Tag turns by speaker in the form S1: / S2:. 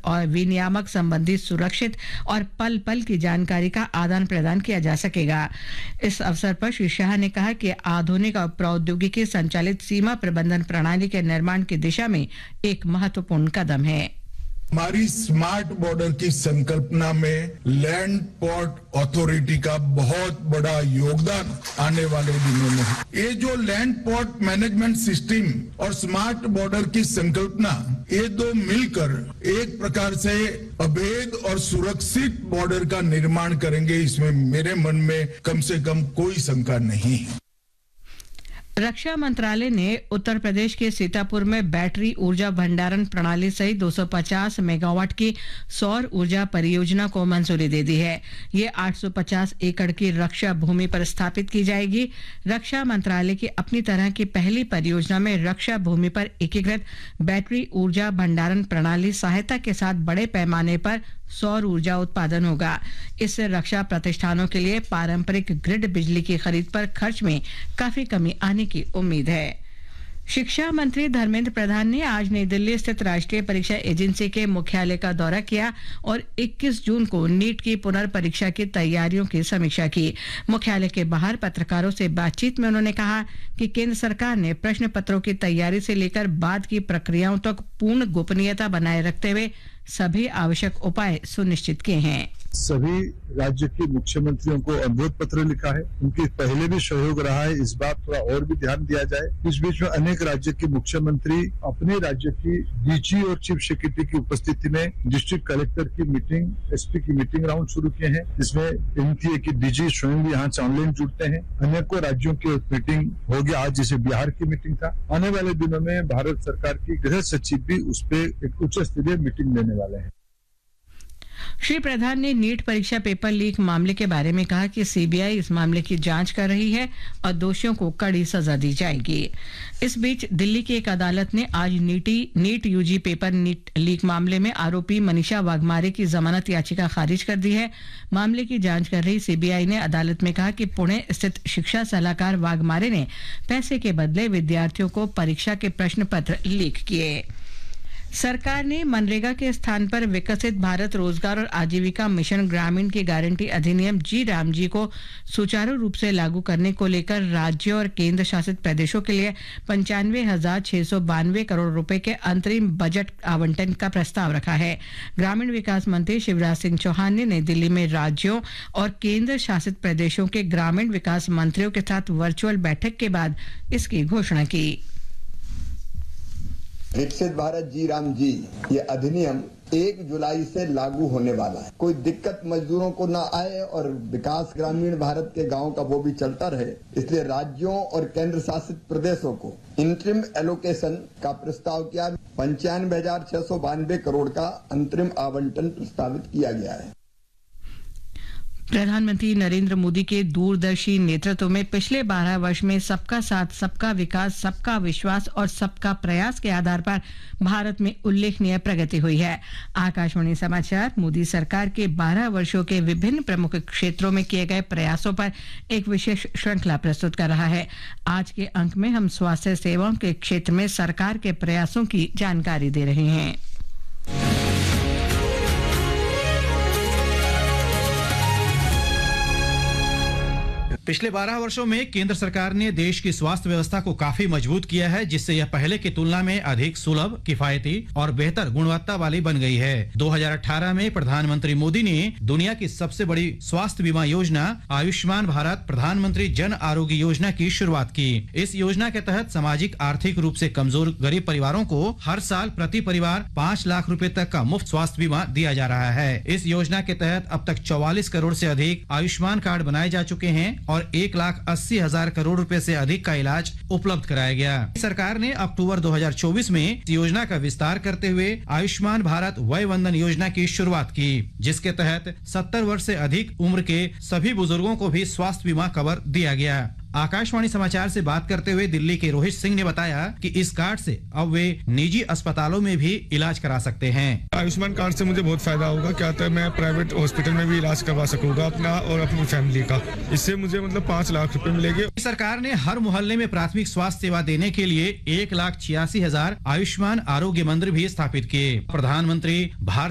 S1: और विनियामक संबंधी सुरक्षित और पल पल की जानकारी का आदान प्रदान किया जा सकेगा। इस अवसर पर श्री शाह ने कहा कि आधुनिक और प्रौद्योगिकी संचालित सीमा प्रबंधन प्रणाली के निर्माण की दिशा में एक महत्वपूर्ण कदम है।
S2: हमारी स्मार्ट बॉर्डर की संकल्पना में लैंड पोर्ट अथॉरिटी का बहुत बड़ा योगदान आने वाले दिनों में है। ये जो लैंड पोर्ट मैनेजमेंट सिस्टम और स्मार्ट बॉर्डर की संकल्पना, ये दो मिलकर एक प्रकार से अभेद और सुरक्षित बॉर्डर का निर्माण करेंगे, इसमें मेरे मन में कम से कम कोई शंका नहीं है।
S1: रक्षा मंत्रालय ने उत्तर प्रदेश के सीतापुर में बैटरी ऊर्जा भंडारण प्रणाली सहित 250 मेगावाट की सौर ऊर्जा परियोजना को मंजूरी दे दी है। ये 850 एकड़ की रक्षा भूमि पर स्थापित की जाएगी। रक्षा मंत्रालय की अपनी तरह की पहली परियोजना में रक्षा भूमि पर एकीकृत बैटरी ऊर्जा भंडारण प्रणाली सहायता के साथ बड़े पैमाने पर सौर ऊर्जा उत्पादन होगा। इससे रक्षा प्रतिष्ठानों के लिए पारंपरिक ग्रिड बिजली की खरीद पर खर्च में काफी कमी आने की उम्मीद है। शिक्षा मंत्री धर्मेंद्र प्रधान ने आज नई दिल्ली स्थित राष्ट्रीय परीक्षा एजेंसी के मुख्यालय का दौरा किया और 21 जून को नीट की पुनर्परीक्षा की तैयारियों की समीक्षा की। मुख्यालय के बाहर पत्रकारों से बातचीत में उन्होंने कहा कि केंद्र सरकार ने प्रश्न पत्रों की तैयारी से लेकर बाद की प्रक्रियाओं तक पूर्ण गोपनीयता बनाए रखते हुए सभी आवश्यक उपाय सुनिश्चित किए हैं।
S3: सभी राज्य के मुख्यमंत्रियों को अनुरोध पत्र लिखा है। उनके पहले भी सहयोग रहा है, इस बार थोड़ा और भी ध्यान दिया जाए। इस बीच में अनेक राज्य के मुख्यमंत्री अपने राज्य की डीजी और चीफ सेक्रेटरी की उपस्थिति में डिस्ट्रिक्ट कलेक्टर की मीटिंग, एसपी की मीटिंग राउंड शुरू किए हैं, जिसमें एमपी की डीजी स्वयं भी यहाँ ऑनलाइन जुड़ते हैं। अनेकों राज्यों की मीटिंग हो गया आज, जैसे बिहार की मीटिंग था। आने वाले दिनों में भारत सरकार की गृह सचिव भी उस पर एक उच्च स्तरीय मीटिंग लेने वाले हैं।
S1: श्री प्रधान ने नीट परीक्षा पेपर लीक मामले के बारे में कहा कि सीबीआई इस मामले की जांच कर रही है और दोषियों को कड़ी सजा दी जाएगी। इस बीच दिल्ली की एक अदालत ने आज नीट यूजी पेपर लीक मामले में आरोपी मनीषा वाघमारे की जमानत याचिका खारिज कर दी है। मामले की जांच कर रही सीबीआई ने अदालत में कहा कि पुणे स्थित शिक्षा सलाहकार वाघमारे ने पैसे के बदले विद्यार्थियों को परीक्षा के प्रश्न पत्र लीक किए। सरकार ने मनरेगा के स्थान पर विकसित भारत रोजगार और आजीविका मिशन ग्रामीण की गारंटी अधिनियम जी राम जी को सुचारू रूप से लागू करने को लेकर राज्यों और केंद्र शासित प्रदेशों के लिए 95,692 करोड़ रुपए के अंतरिम बजट आवंटन का प्रस्ताव रखा है। ग्रामीण विकास मंत्री शिवराज सिंह चौहान ने नई दिल्ली में राज्यों और केंद्र शासित प्रदेशों के ग्रामीण विकास मंत्रियों के साथ वर्चुअल बैठक के बाद इसकी घोषणा की।
S4: विकसित भारत जी राम जी ये अधिनियम 1 जुलाई से लागू होने वाला है। कोई दिक्कत मजदूरों को ना आए और विकास ग्रामीण भारत के गांव का वो भी चलता रहे, इसलिए राज्यों और केंद्र शासित प्रदेशों को इंटरिम एलोकेशन का प्रस्ताव किया। 95,692 करोड़ का अंतरिम आवंटन प्रस्तावित किया गया है।
S1: प्रधानमंत्री नरेंद्र मोदी के दूरदर्शी नेतृत्व में पिछले 12 वर्ष में सबका साथ, सबका विकास, सबका विश्वास और सबका प्रयास के आधार पर भारत में उल्लेखनीय प्रगति हुई है। आकाशवाणी समाचार मोदी सरकार के 12 वर्षों के विभिन्न प्रमुख क्षेत्रों में किए गए प्रयासों पर एक विशेष श्रृंखला प्रस्तुत कर रहा है। आज के अंक में हम स्वास्थ्य सेवाओं के क्षेत्र में सरकार के प्रयासों की जानकारी दे रहे हैं।
S5: पिछले 12 वर्षों में केंद्र सरकार ने देश की स्वास्थ्य व्यवस्था को काफी मजबूत किया है, जिससे यह पहले की तुलना में अधिक सुलभ, किफायती और बेहतर गुणवत्ता वाली बन गई है। 2018 में प्रधानमंत्री मोदी ने दुनिया की सबसे बड़ी स्वास्थ्य बीमा योजना आयुष्मान भारत प्रधानमंत्री जन आरोग्य योजना की शुरुआत की। इस योजना के तहत सामाजिक आर्थिक रूप से कमजोर गरीब परिवारों को हर साल प्रति परिवार 5 लाख रुपए तक का मुफ्त स्वास्थ्य बीमा दिया जा रहा है। इस योजना के तहत अब तक 44 करोड़ से अधिक आयुष्मान कार्ड बनाए जा चुके हैं और 1,80,000 करोड़ रुपए से अधिक का इलाज उपलब्ध कराया गया। सरकार ने अक्टूबर 2024 में इस योजना का विस्तार करते हुए आयुष्मान भारत वय वंदन योजना की शुरुआत की, जिसके तहत 70 वर्ष से अधिक उम्र के सभी बुजुर्गों को भी स्वास्थ्य बीमा कवर दिया गया। आकाशवाणी समाचार से बात करते हुए दिल्ली के रोहित सिंह ने बताया कि इस कार्ड से अब वे निजी अस्पतालों में भी इलाज करा सकते हैं।
S6: आयुष्मान कार्ड से मुझे बहुत फायदा होगा। क्या होता है, मैं प्राइवेट हॉस्पिटल में भी इलाज करवा सकूंगा अपना और अपनी फैमिली का। इससे मुझे 5 लाख रुपए मिलेंगे।
S5: सरकार ने हर मोहल्ले में प्राथमिक स्वास्थ्य सेवा देने के लिए 1,86,000 आयुष्मान आरोग्य मंदिर भी स्थापित किए। प्रधानमंत्री भारत